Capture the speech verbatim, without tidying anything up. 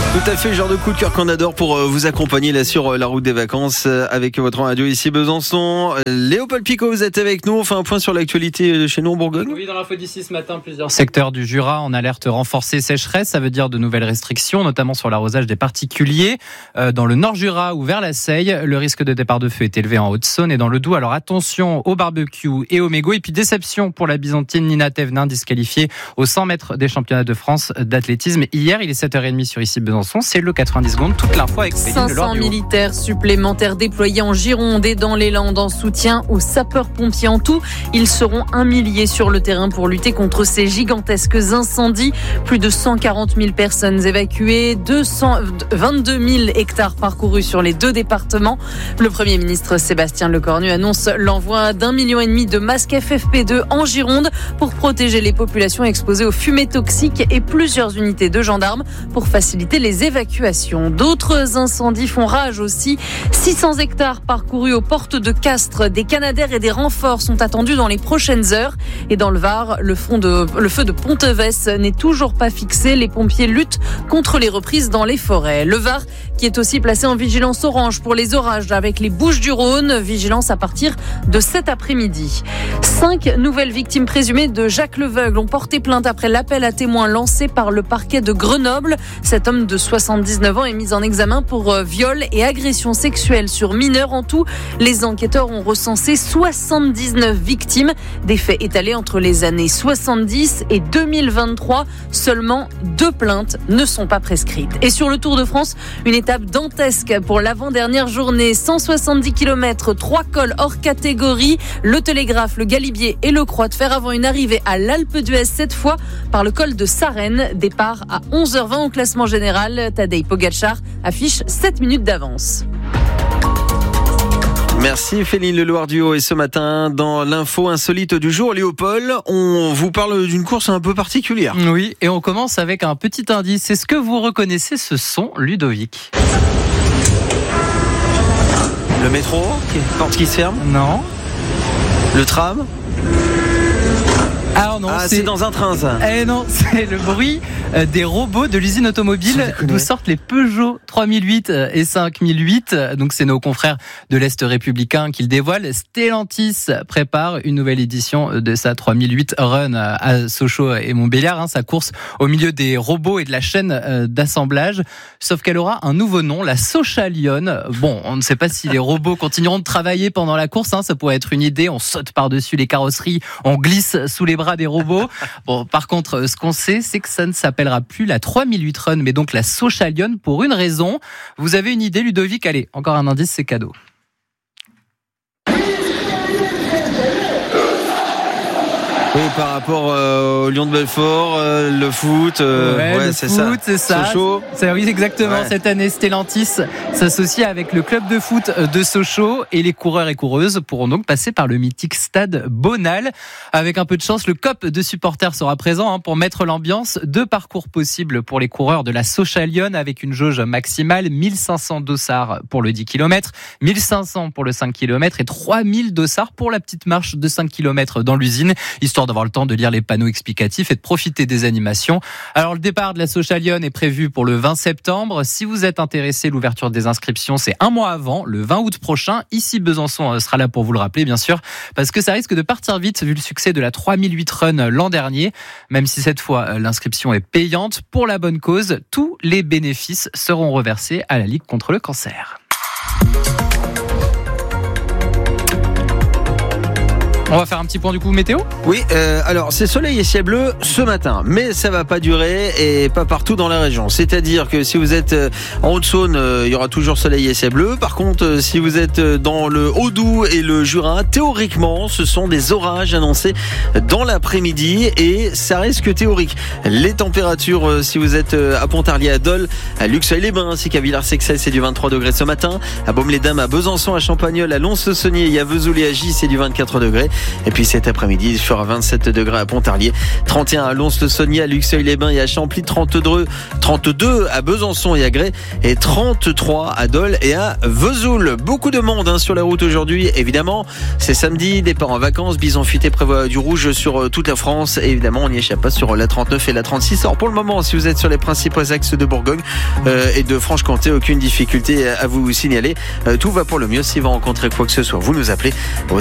Tout à fait, genre de coup de cœur qu'on adore pour vous accompagner là sur la route des vacances avec votre radio ici Besançon. Léopold Picot, vous êtes avec nous. On fait un point sur l'actualité de chez nous en Bourgogne. Oui, dans l'info d'ici ce matin, plusieurs secteurs du Jura en alerte renforcée sécheresse. Ça veut dire de nouvelles restrictions, notamment sur l'arrosage des particuliers. Euh, dans le Nord Jura ou vers la Seille, le risque de départ de feu est élevé en Haute-Saône et dans le Doubs. Alors attention au barbecue et au mégot. Et puis déception pour la Byzantine Nina Thévenin, disqualifiée aux cent mètres des championnats de France d'athlétisme. Hier, il est sept heures trente sur ici Besançon. C'est le quatre-vingt-dix secondes, toute l'info avec Céline cinq cents militaires supplémentaires déployés en Gironde et dans les Landes en soutien aux sapeurs-pompiers. En tout, ils seront un millier sur le terrain pour lutter contre ces gigantesques incendies. Plus de cent quarante mille personnes évacuées, deux cent vingt-deux mille hectares parcourus sur les deux départements. Le Premier ministre Sébastien Lecornu annonce l'envoi d'un million et demi de masques F F P deux en Gironde pour protéger les populations exposées aux fumées toxiques et plusieurs unités de gendarmes pour faciliter les évacuations. D'autres incendies font rage aussi. six cents hectares parcourus aux portes de Castres. Des Canadaires et des renforts sont attendus dans les prochaines heures. Et dans le Var, le, front de, le feu de Ponteves n'est toujours pas fixé. Les pompiers luttent contre les reprises dans les forêts. Le Var qui est aussi placé en vigilance orange pour les orages avec les Bouches-du-Rhône. Vigilance à partir de cet après-midi. Cinq nouvelles victimes présumées de Jacques Leveugle ont porté plainte après l'appel à témoins lancé par le parquet de Grenoble. Cet homme de soixante-dix-neuf ans est mis en examen pour viol et agression sexuelle sur mineurs. En tout, les enquêteurs ont recensé soixante-dix-neuf victimes. Des faits étalés entre les années soixante-dix et deux mille vingt-trois. Seulement deux plaintes ne sont pas prescrites. Et sur le Tour de France, une étape dantesque pour l'avant-dernière journée. cent soixante-dix kilomètres, trois cols hors catégorie. Le Télégraphe, le Galibier et le Croix de Fer avant une arrivée à l'Alpe d'Huez, cette fois par le col de Sarenne. Départ à onze heures vingt au classement général. Tadej Pogacar affiche sept minutes d'avance. Merci Féline Le Loir du Haut. Et ce matin, dans l'info insolite du jour, Léopold, on vous parle d'une course un peu particulière. Oui, et on commence avec un petit indice. Est-ce que vous reconnaissez ce son, Ludovic ? Le métro, porte qui se ferme ? Non. Le tram ? Ah non, ah, c'est... c'est dans un train ça. Eh non, c'est le bruit des robots de l'usine automobile d'où sortent les Peugeot trois mille huit et cinq mille huit. Donc c'est nos confrères de l'Est républicain qui le dévoilent. Stellantis prépare une nouvelle édition de sa trois mille huit Run à Sochaux et Montbéliard. Hein, sa course au milieu des robots et de la chaîne d'assemblage. Sauf qu'elle aura un nouveau nom, la Sochalion. Bon, on ne sait pas si les robots continueront de travailler pendant la course. Hein, ça pourrait être une idée. On saute par-dessus les carrosseries, on glisse sous les bras des robots. Bon, par contre, ce qu'on sait, c'est que ça ne s'appellera plus la trois mille huit Run, mais donc la Sochalion pour une raison. Vous avez une idée, Ludovic ? Allez, encore un indice, c'est cadeau. Oui, par rapport euh, au Lion de Belfort, euh, le foot, euh, ouais, ouais le c'est foot, ça. c'est ça. Sochaux. C'est, oui, exactement. Ouais. Cette année, Stellantis s'associe avec le club de foot de Sochaux et les coureurs et coureuses pourront donc passer par le mythique stade Bonal. Avec un peu de chance, le C O P de supporters sera présent hein, pour mettre l'ambiance. Deux parcours possibles pour les coureurs de la Sochalion avec une jauge maximale, mille cinq cents dossards pour le dix kilomètres, mille cinq cents pour le cinq kilomètres et trois mille dossards pour la petite marche de cinq kilomètres dans l'usine, histoire d'avoir le temps de lire les panneaux explicatifs et de profiter des animations. Alors le départ de la Sochalion est prévu pour le vingt septembre. Si vous êtes intéressé, l'ouverture des inscriptions c'est un mois avant, le vingt août prochain. Ici Besançon sera là pour vous le rappeler bien sûr, parce que ça risque de partir vite vu le succès de la trois mille huit Run l'an dernier. Même si cette fois l'inscription est payante, pour la bonne cause, tous les bénéfices seront reversés à la Ligue contre le cancer. On va faire un petit point du coup météo. Oui, euh, alors c'est soleil et ciel bleu ce matin, mais ça va pas durer et pas partout dans la région. C'est-à-dire que si vous êtes en Haute-Saône, euh, il y aura toujours soleil et ciel bleu. Par contre, euh, si vous êtes dans le Haut-Doubs et le Jura, théoriquement, ce sont des orages annoncés dans l'après-midi et ça reste théorique. Les températures, euh, si vous êtes à Pontarlier, à Dole, à Luxeuil-les-Bains ainsi qu'à Villars-Sexel, c'est du vingt-trois degrés ce matin. À Baume-les-Dames, à Besançon, à Champagnole, à Lons-le-Saunier et à Vesoul et à Gy, c'est du vingt-quatre degrés. Et puis cet après-midi, il fera vingt-sept degrés à Pontarlier, trente et un à Lons-le-Saunier, à Luxeuil-les-Bains et à Champly, trente-deux, trente-deux à Besançon et à Grès et trente-trois à Dole et à Vesoul. Beaucoup de monde hein, sur la route aujourd'hui. Évidemment, c'est samedi, départ en vacances. Bison Futé prévoit du rouge sur toute la France. Et évidemment, on n'y échappe pas sur la trente-neuf et la trente-six. Alors pour le moment, si vous êtes sur les principaux axes de Bourgogne euh, et de Franche-Comté, aucune difficulté à vous signaler. Euh, tout va pour le mieux. Si vous rencontrez quoi que ce soit, vous nous appelez au